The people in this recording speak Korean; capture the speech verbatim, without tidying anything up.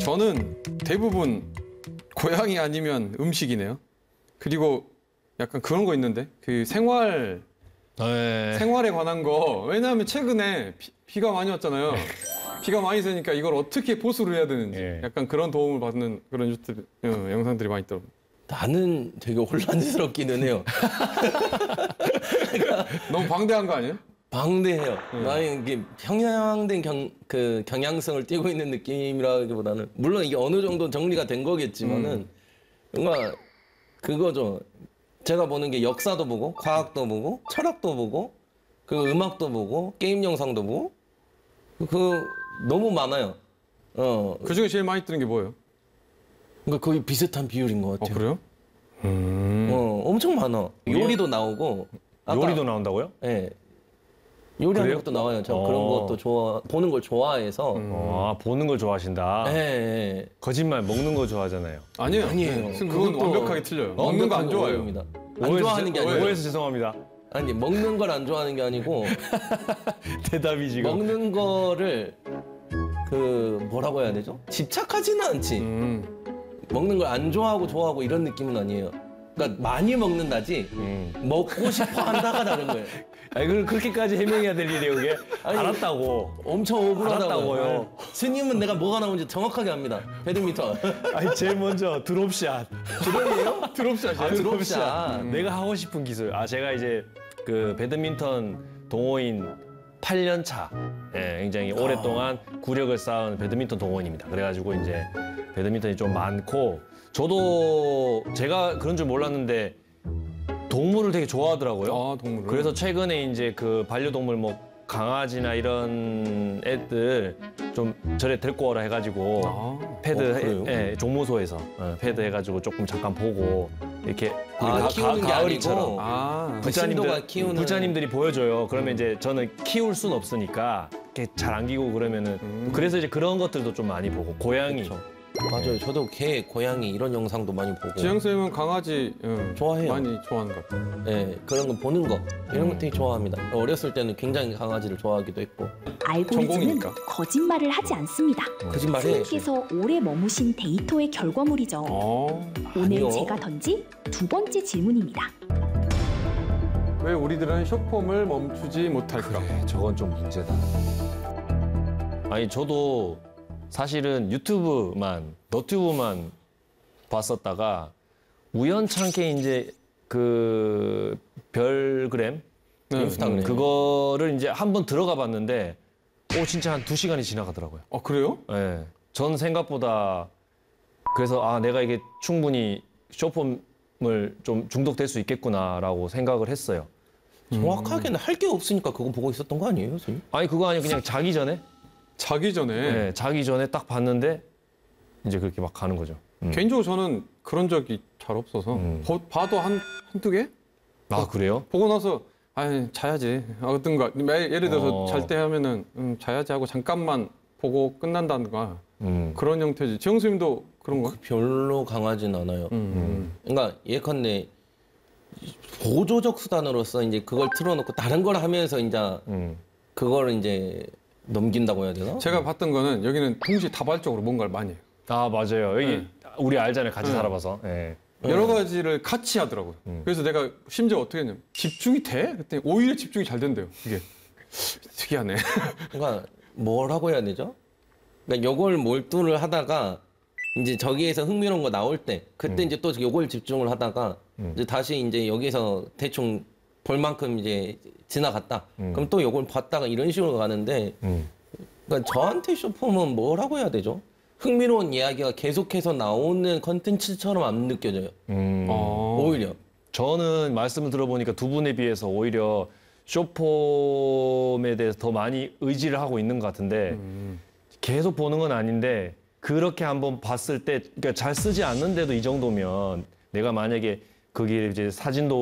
저는 대부분 고양이 아니면 음식이네요. 그리고 약간 그런 거 있는데 그 생활 네. 생활에 관한 거. 왜냐하면 최근에 비, 비가 많이 왔잖아요. 비가 많이 새니까 이걸 어떻게 보수를 해야 되는지 네. 약간 그런 도움을 받는 그런 유튜브 어, 영상들이 많이 있더라고요. 나는 되게 혼란스럽기는 해요. 너무 방대한 거 아니에요? 방대해요. 나는 이게 평양된 경, 그 경향성을 띠고 있는 느낌이라기보다는 물론 이게 어느 정도 정리가 된 거겠지만은 음. 뭔가 그거죠. 제가 보는 게 역사도 보고 과학도 보고 철학도 보고 그 음악도 보고 게임 영상도 보고 그 너무 많아요. 어, 그 중에 제일 많이 뜨는 게 뭐예요? 그러니까 거의 비슷한 비율인 것 어, 같아요. 그래요? 음. 어, 엄청 많아. 요리도 나오고 아까- 요리도 나온다고요? 예. 요리하는 그래요? 것도 나와요. 저 어. 그런 것도 좋아, 보는 걸 좋아해서. 음. 아, 보는 걸 좋아하신다. 예, 예. 거짓말, 먹는 거 좋아하잖아요. 아니에요. 아니에요. 그건 그것도 완벽하게 틀려요. 먹는 거 안 완벽하게 좋아해요. 오해입니다. 안 오해해서 좋아하는 게 죄- 아니고 오해해서 죄송합니다. 아니 먹는 걸 안 좋아하는 게 아니고 대답이 지금. 먹는 거를 그 뭐라고 해야 되죠? 집착하지는 않지. 음. 먹는 걸 안 좋아하고 좋아하고 이런 느낌은 아니에요. 그러니까 많이 먹는다지 음. 먹고 싶어 한다가 다른 거예요. 아니, 그 그렇게까지 해명해야 될 일이에요, 그게? 아니, 알았다고. 엄청 억울하다고요. 알았다고요. 스님은 내가 뭐가 나오는지 정확하게 압니다. 배드민턴. 아니, 제일 먼저 드롭샷. 드럼이에요? 드롭샷이에요? 아, 드롭샷. 음. 내가 하고 싶은 기술. 아, 제가 이제 그 배드민턴 동호인 팔 년 차. 예, 굉장히 오랫동안 구력을 쌓은 배드민턴 동호인입니다. 그래가지고 이제 배드민턴이 좀 많고, 저도 제가 그런 줄 몰랐는데 동물을 되게 좋아하더라고요. 아, 동물을. 그래서 최근에 이제 그 반려동물 뭐 강아지나 이런 애들 좀 저래 데리고 오라 해가지고 아. 패드 어, 해- 그래요? 예, 종무소에서 어, 패드 해가지고 조금 잠깐 보고 이렇게 아, 우리 가- 키우는 게 가을이처럼 아니고 아. 부자님들 키우는- 부자님들이 보여줘요. 그러면 이제 저는 키울 순 없으니까 이렇게 잘 안 키우고 그러면은 음. 그래서 이제 그런 것들도 좀 많이 보고 고양이 그쵸. 맞아요. 저도 개, 고양이 이런 영상도 많이 보고. 지영 쌤은 강아지 응, 좋아해요. 많이 좋아하는 것 같아요. 예, 그런 거 보는 거 이런 거 되게 좋아합니다. 어렸을 때는 굉장히 강아지를 좋아하기도 했고. 알고리즘은 전공이니까. 거짓말을 하지 않습니다. 거짓말해. 스님께서 오래 머무신 데이터의 결과물이죠. 어. 오늘 아니요. 제가 던진 두 번째 질문입니다. 왜 우리들은 쇼폼을 멈추지 못할까? 그래, 저건 좀 문제다. 아니 저도 사실은 유튜브만 너튜브만 봤었다가 우연찮게 이제 그 별그램 네. 인스타그램. 그거를 이제 한번 들어가 봤는데 오 진짜 한 두 시간이 지나가더라고요. 어, 그래요? 예. 전 생각보다 그래서 아 내가 이게 충분히 쇼폼을 좀 중독될 수 있겠구나라고 생각을 했어요. 정확하게는 할 게 없으니까 그거 보고 있었던 거 아니에요, 선생님? 아니 그거 아니고 그냥 자기 전에 자기 전에 예, 자기 전에 딱 봤는데 이제 그렇게 막 가는 거죠. 음. 개인적으로 저는 그런 적이 잘 없어서 음. 보- 봐도 한 한두 개? 아 그래요? 보고 나서 아 자야지 하든가 예를 들어서 어. 잘 때 하면은 음, 자야지 하고 잠깐만 보고 끝난다든가 음. 그런 형태지. 지영 쌤도 그런 거? 별로 강하진 않아요. 음. 그러니까 예컨대 보조적 수단으로서 이제 그걸 틀어놓고 다른 걸 하면서 이제 음. 그걸 이제 넘긴다고 해야 되나? 제가 봤던 거는 여기는 동시 다발적으로 뭔가를 많이 해요. 아 맞아요. 여기 네. 우리 알잖아요. 같이 네. 살아봐서. 예. 여러 가지를 같이 하더라고요. 음. 그래서 내가 심지어 어떻게 했냐면 집중이 돼? 그랬더니 오히려 집중이 잘 된대요. 이게 특이하네. 그러니까 뭐라고 해야 되죠? 그러니까 요걸 몰두를 하다가 이제 저기에서 흥미로운 거 나올 때 그때 이제 또 요걸 집중을 하다가 음. 이제 다시 이제 여기서 대충 볼 만큼 이제 지나갔다. 음. 그럼 또 요걸 봤다가 이런 식으로 가는데 음. 그러니까 저한테 쇼폼은 뭐라고 해야 되죠? 흥미로운 이야기가 계속해서 나오는 컨텐츠처럼 안 느껴져요. 음. 어. 오히려. 저는 말씀을 들어보니까 두 분에 비해서 오히려 쇼폼에 대해서 더 많이 의지를 하고 있는 것 같은데 음. 계속 보는 건 아닌데 그렇게 한번 봤을 때 그러니까 잘 쓰지 않는데도 이 정도면 내가 만약에 거기에 이제 사진도